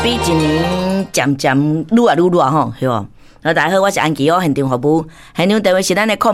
比一年渐渐愈来愈热吼，是无？大家好，我是安琪哦，现场服务，现场电话是咱的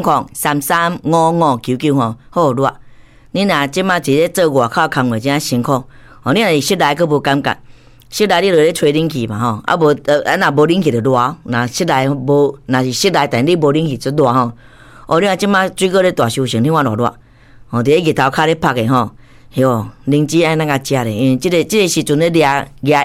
0800335599吼，好热。你若即马伫咧做外口工作真辛苦，哦，你若是室内佫无感觉，室内你就咧吹冷气嘛吼，啊无若无冷气就热，若室内无，若是室内但你无冷气就热吼。哦，你若即马水果咧大收成，你看偌热，哦，伫咧日头骹咧晒的吼，哟，灵芝爱哪甲食咧？因为即个时阵咧掠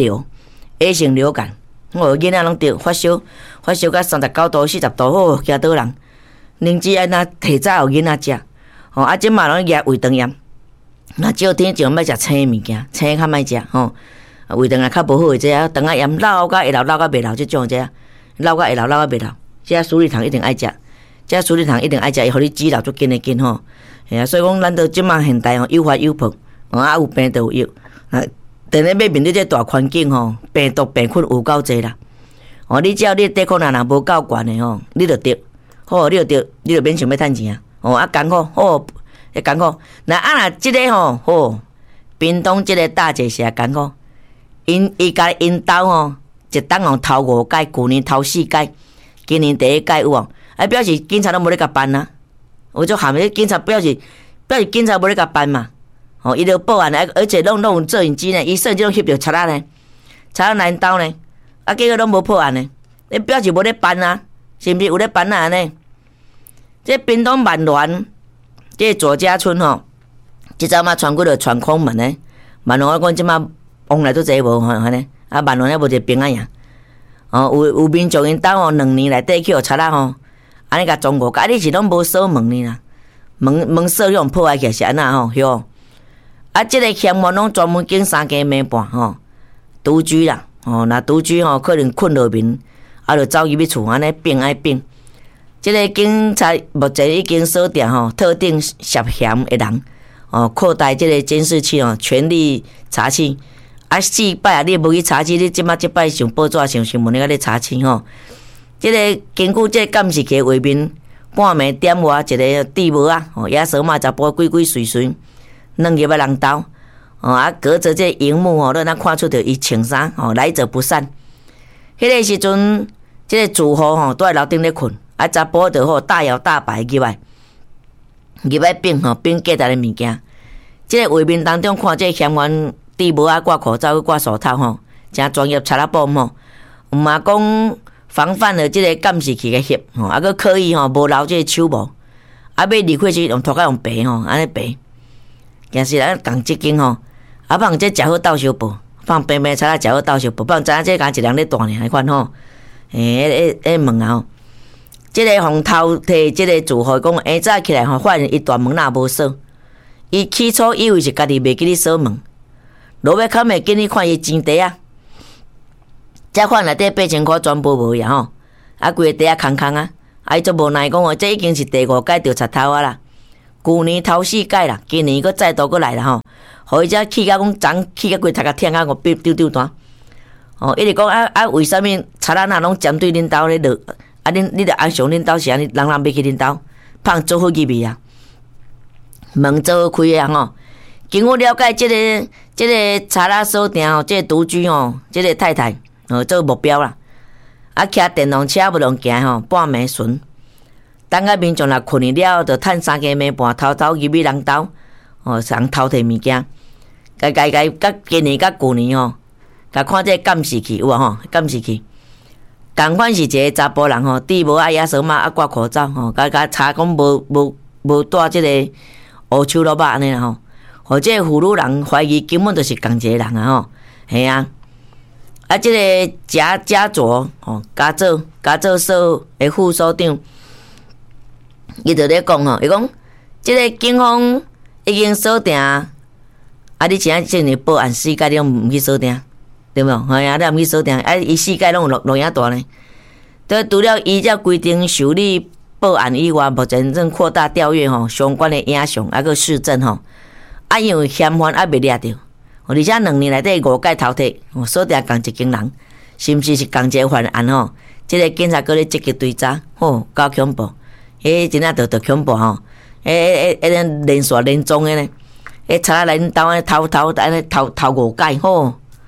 A 型流感。哦，囡仔拢得发烧到39度、40度，好惊倒人。灵芝安那提早互囡仔食，吼啊，即马拢举胃肠炎。若照天就莫食青物件，青较莫食吼。胃肠也较无好诶，这啊，肠仔炎老甲会老甲袂老即种这啊，老甲会老甲袂老。这鼠李糖一定爱食，这鼠李糖一定爱食，伊互你止老足紧诶紧吼。吓啊，所以讲咱都即马现代吼有法有破，啊有病就有药。但咧要面对这大环境吼，病毒病菌有够济啦。哦，你只要你抵抗力若无够悬的吼，你就得，好，你就免想要趁钱啊。哦，啊艰苦，好，会艰苦。若即个吼，好，屏东即个大姐是艰苦，伊家因兜吼，一档吼头5届，去年头4届，今年第1届有哦。啊，表示警察拢无咧甲办啊。我就喊迄警察表示警察无咧甲办嘛。哦，伊就报案咧，而且拢有摄影机呢，伊摄影机拢翕着贼仔呢，贼仔来因兜呢，啊，结果拢无报案呢，你表示无咧办啊，是毋是有咧办啊安尼？这屏东万峦，这左家村吼，即阵嘛传过着传空门呢，万峦我讲即马往来都侪无吼安尼，啊万峦还无一个平安呀，哦有民众因兜吼2年内底去互贼仔吼，安尼甲总5个，啊你是拢无锁门呢啦，门锁用破坏起来是安那吼，哟。啊，即个嫌犯拢专门经3更暝半吼，独居啦，吼，若独居吼，可能困落眠，啊，就走入去厝安尼并爱并。即个警察目前已经锁定吼特定涉嫌的人，哦，扩大即个监视器哦，全力查清。啊，4摆啊，你无去查清，你即摆上报纸上新闻你甲咧查清吼。即个根据即个监视器画面，半暝点外一个地无啊，哦，野蛇嘛查甫鬼祟。弄入人兜，哦啊，隔着这荧幕哦，让咱看出着伊穿衫哦，来者不善。迄个时阵，这个住户吼都在楼顶咧困，啊，查甫就吼大摇大摆入来并吼并价值的物件。这个画面当中看这嫌犯戴帽啊、挂口罩、挂手套吼，真专业，查拉布吼，毋嘛讲防范了这个监视器嘅翕吼，啊，佮刻意吼无留这个手无，啊，要离开时用拖甲用白吼，安尼白。也是咱共即间吼，啊，放这食好斗相报，放平平菜啊，食好斗相报，放知影这敢一人咧大呢，迄款吼，问啊吼，即个phòng头摕即个住户讲，早起来吼，发现伊大门若无锁，伊起初以为是家己袂记咧锁门，落尾较袂记咧看伊钱袋啊，才看内底8千块全部无呀吼，啊，规个袋啊空空啊，啊，伊足无奈讲哦，这已经是第5届调查头啊啦。去年头4届啦，今年佫再度佫来啦吼，互伊遮气甲讲昨气甲规头壳疼啊，我丢单。哦，一直讲为虾米贼仔若拢针对恁兜咧落？啊，你着安上恁兜是安尼，人要去恁兜，放做好入去啊，门做好开啊吼。经我了解，即个贼仔锁定吼，即个独居吼，即个太太做目标啦。啊，骑电动车无能行吼，半暝巡。等下民众若困去了，就趁3更暝半偷入去人兜，哦，人偷摕物件，甲今年甲去年吼，甲看这监视器有无吼？监视器，共款是一个查甫人吼，戴帽啊、野手帽啊、挂口罩吼，甲查讲无带即个乌手lap安尼啦吼，或者妇女人怀疑根本就是共一个人啊吼，系啊，啊，即个家族吼，家族所的副所长。伊就咧讲吼，伊讲即个警方已经锁定，啊，你真正是报案4届你拢毋去锁定，对无？系啊，你毋去锁定，啊，伊4届拢有录影带呢。除了依照规定受理报案以外，目前正扩大调阅吼相关的影像，啊个市政吼，啊因为嫌犯还未抓着，而且2年内底5届偷摕，锁定共一间人，是毋是共一个犯案吼？即个警察搁咧积极追查，吼，够恐怖。真正着恐怖吼！连续连宗的呢，贼仔来恁兜安尼偷5届吼，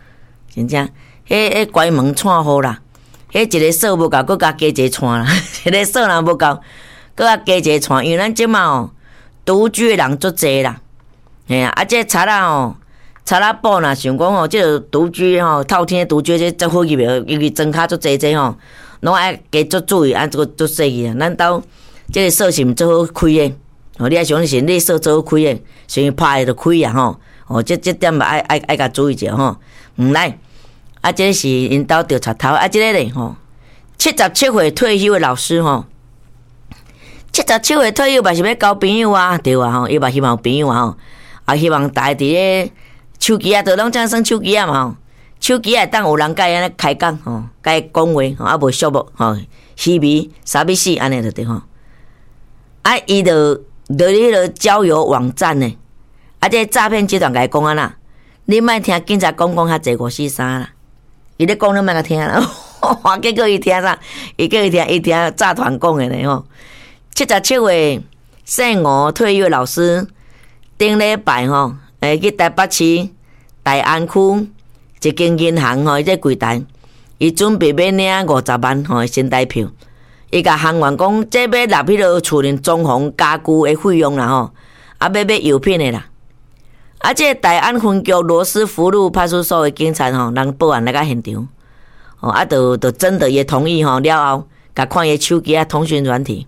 真正，迄关门串好啦，迄一个锁无够，搁加加一个串啦，一个锁若无够，搁加一个串，因为咱即马哦，独居的人足济啦，嘿啊，这贼仔哦，贼仔埔若想讲哦，即个独居吼，透天独居这好入的，尤其庄脚足济济吼，拢爱加足注意，这个足细个，咱兜即个锁是毋做好开的。哦，你爱想是你锁做开诶，先拍就开啊吼。哦，这点嘛爱甲注意者吼。毋来，啊，这是因兜调查头，啊，这个咧吼，77岁退休的老师吼，77岁退休嘛是要交朋友啊，对啊吼，伊嘛希望有朋友啊吼，啊希望大家伫咧手机啊，都拢正算手机啊嘛吼，手机啊当有人甲伊安尼开讲吼，甲伊讲话吼，啊无寂寞吼，稀微3比4安尼就对吼，啊伊就。伫迄个交友网站呢，啊，这诈骗集团甲伊讲啊啦，你莫听警察讲较济543啦，伊咧讲你莫甲听啦，结果伊听啥？伊听诈团讲的呢吼。77岁姓吴退休老师，顶礼拜吼，去台北市大安区一间银行吼，伊这柜台，伊准备要领50万吼新台票。伊甲行员讲，这要入迄个厝内装潢家具的费用啦吼，啊要邮品的啦。啊，这大安分局罗斯福路派出所的警察吼，人报案来到现场，哦啊，就真的也同意吼了后，甲看伊手机啊通讯软体，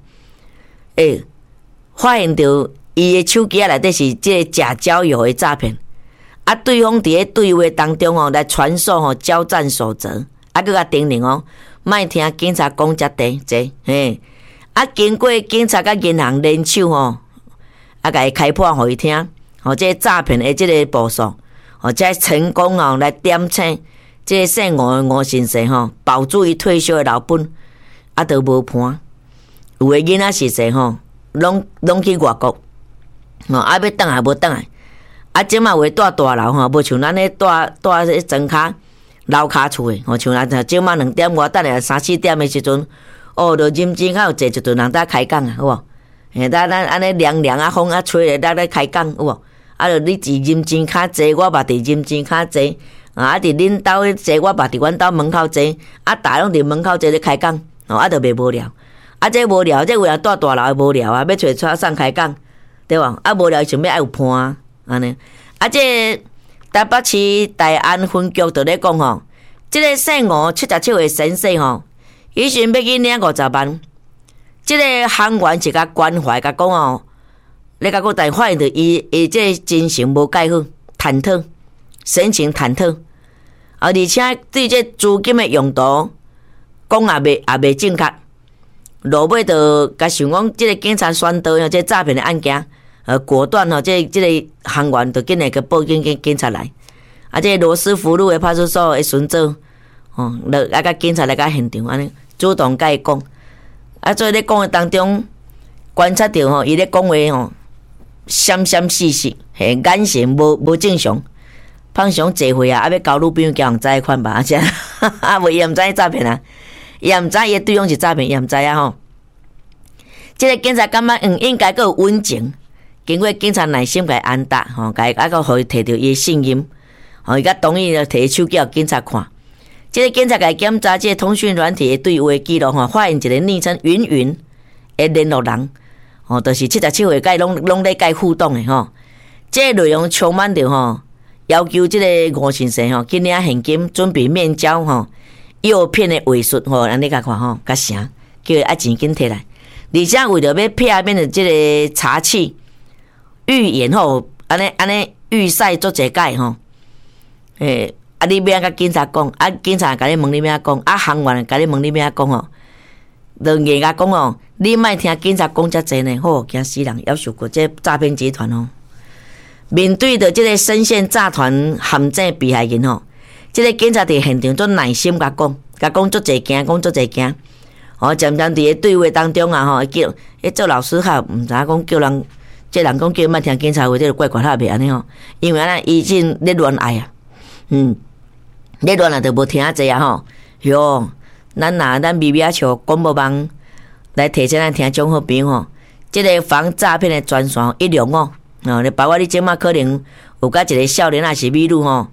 发现到伊的手机啊内底是这假交友的诈骗，啊对方伫咧对话当中哦来传授吼交战守则，啊佮甲叮咛哦。莫听警察讲遮地这，嘿，啊，经过警察甲银行联手吼，啊，甲伊开破互伊听，吼，这诈骗的这个步数，吼，才成功哦来点醒这姓吴的吴先生吼，保住伊退休的老本，啊，都无判。有的囡仔是说吼，拢去外国，吼，啊，要倒来无倒来，啊，即马话住大楼吼，无像咱咧住迄庄脚。楼骹厝诶，吼像咱即晚2点外，等下3、4点诶时阵，哦，就认真较有坐一阵人在开讲啊，有无？嘿，咱安尼凉啊，风啊吹咧，咱咧开讲，有无？啊，就你伫认真较坐，我嘛伫认真较坐，啊，伫恁兜咧坐，我嘛伫阮兜门口坐，啊，大拢伫门口坐咧开讲，哦，啊，就袂无聊，啊，这无聊，这为了住大楼诶无聊啊，要找车上开讲，对无？啊，无聊想要爱有伴啊，安尼，啊，这。台北市大安分局就咧讲吼，即个姓吴77岁先生吼，伊想要去领50万，即个行员是甲关怀甲讲哦，你甲讲，但发现到伊这精神无介好，忐忑，神情忐忑，而且对这资金的用途讲也袂正确，落尾就甲想讲，即个警察宣导哦，这诈骗的案件。果断吼，这个行员就紧来去报警，警察来。啊，这罗斯福路的派出所的巡查，哦，来甲警察来甲现场，安尼主动甲伊讲。啊，所以咧讲的当中，观察到吼，伊咧讲话吼，闪闪烁烁，嘿，眼神无正常。胖熊坐回啊，要交女朋友叫人知款吧？啊，这啊，无伊也毋知诈骗啊，伊也毋知伊对方是诈骗，伊也毋知啊吼。这个警察感觉应该阁有稳情。经过警察耐心甲伊安答，吼，甲伊个互伊摕到伊的信音，吼，伊甲同意了摕手机互警察看。即个警察甲伊检查即个通讯软体的对话记录，吼，发现一个昵称云云的联络人，吼，就是77岁甲伊拢咧甲伊互动的吼。即个内容充满着吼，要求即个吴先生吼去领现金，准备面交吼，诱骗的话术吼，安尼甲看吼，甲啥叫伊爱钱紧摕来，而且为着要骗面的即个查气。预言吼，安尼预赛做一解吼，啊你要甲警察讲，啊警察甲你问你要讲，啊行员甲你问你要讲吼，就硬甲讲哦，你莫听警察讲遮济呢，吼惊死人，夭寿过这诈骗集团哦。面对着这个深陷诈团陷阱被害人吼，这个警察伫现场做耐心甲讲足济惊，讲足济惊，哦渐渐伫个对话当中啊吼，叫做老师较毋知讲叫人。这人讲叫莫听警察话，这个怪怪他袂安尼吼，因为安尼伊真咧恋爱啊，咧恋爱就无听啊济啊吼，哟，咱微微啊像广播网来提醒咱听众好朋友吼，这个防诈骗的专线165，你包括你即马可能有甲一个少年啊是美女吼，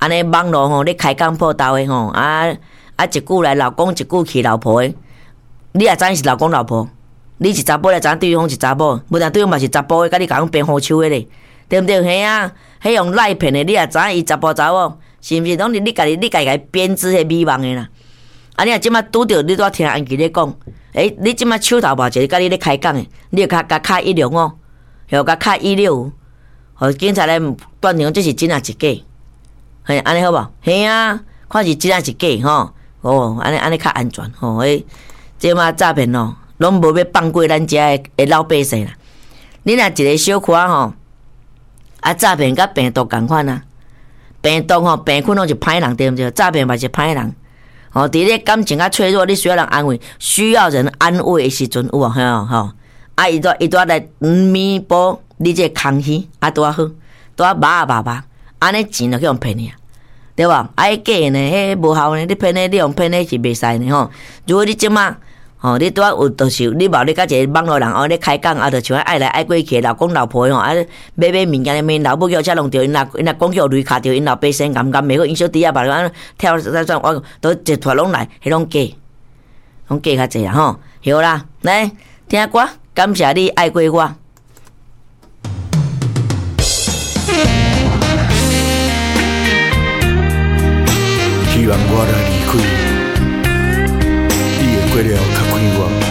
安尼网络吼咧开讲报道的吼，一句来老公，一句去老婆的，你也知是老公老婆，你是查甫，也知对方是查某，无但对方嘛是查甫的，甲你讲编好手的咧，对毋对？嘿啊，迄用赖骗的，你也知伊查甫查某，是毋是？拢是你家己编织迄美梦的啦。啊，你若即摆拄着，你拄听安琪咧讲，你即摆手头无一个甲你咧开讲的，你要甲卡165哦，又甲卡165，互警察来断定这是真啊是假。嘿，安尼好无？嘿啊，看是真啊是假吼。哦，安尼较安全吼。即马诈骗哦，拢无要放过咱遮的老百姓啦。你若一个小可吼，诈骗甲病毒共款啊。病毒吼，病菌拢是歹人，对毋对？诈骗嘛是歹人。哦，伫咧感情较脆弱，你需要人安慰，需要人安慰的时阵，有无吼？伊拄来弥补你这空虚，拄好，拄麻，安尼钱就去用骗你啊，对吧？假的呢，迄无效呢，你骗你用骗你是袂使呢吼。如果你即马你拄有就是你无你甲一个网络人咧开讲，就像爱来爱过去老公老婆吼，买物件咧，面老母叫车弄着因若讲叫雷卡着因老百姓暗袂好，因小弟吧，跳我都一坨拢来，迄拢假较济啦吼。好啦，来听歌，感谢你爱过我。 希望我来离开，你会过了较快活。